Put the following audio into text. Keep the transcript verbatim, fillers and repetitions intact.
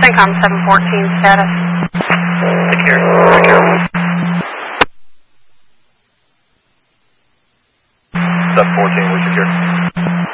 CENTCOM seven fourteen status. Take care. Take care. seven fourteen, we secure.